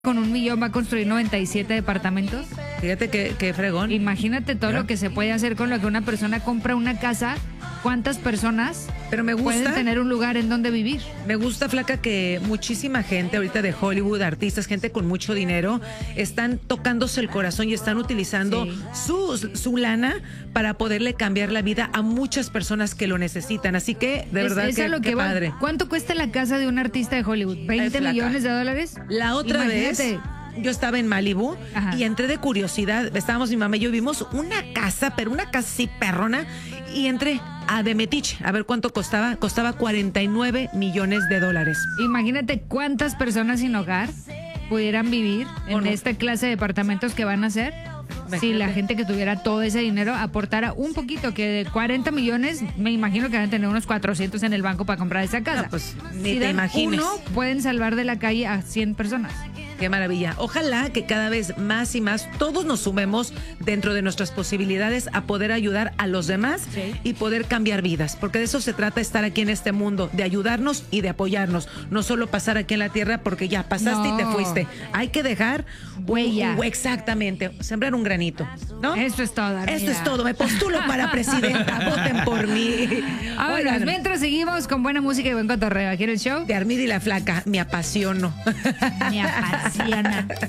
con 1 millón va a construir 97 departamentos. Fíjate qué fregón. Imagínate todo lo que se puede hacer con lo que una persona compra una casa. ¿Cuántas personas pueden tener un lugar en donde vivir? Me gusta, Flaca, que muchísima gente ahorita de Hollywood, artistas, gente con mucho dinero, están tocándose el corazón y están utilizando su lana para poderle cambiar la vida a muchas personas que lo necesitan. Así que, de verdad, qué padre. ¿Cuánto cuesta la casa de un artista de Hollywood? ¿20 millones de dólares? La otra vez yo estaba en Malibu y entré de curiosidad. Estábamos mi mamá y yo, vimos una casa, pero una casa así perrona, y entré a de metiche a ver cuánto costaba. Costaba 49 millones de dólares. Imagínate cuántas personas sin hogar pudieran vivir en esta clase de departamentos que van a hacer. Si la gente que tuviera todo ese dinero aportara un poquito, que de 40 millones, me imagino que van a tener unos 400 en el banco para comprar esa casa. No, pues ni si te dan imagines. uno, pueden salvar de la calle a 100 personas. Qué maravilla. Ojalá que cada vez más y más todos nos sumemos dentro de nuestras posibilidades a poder ayudar a los demás y poder cambiar vidas, porque de eso se trata estar aquí en este mundo, de ayudarnos y de apoyarnos, no solo pasar aquí en la tierra porque ya pasaste y te fuiste. Hay que dejar huella. Exactamente, sembrar un granito, ¿no? Eso es todo. Esto es todo. Me postulo para presidenta. Voten por mí. Ahora, mientras seguimos con buena música y buen cotorreo aquí en el show de Armida y la Flaca, me apasiono. Me apasiona.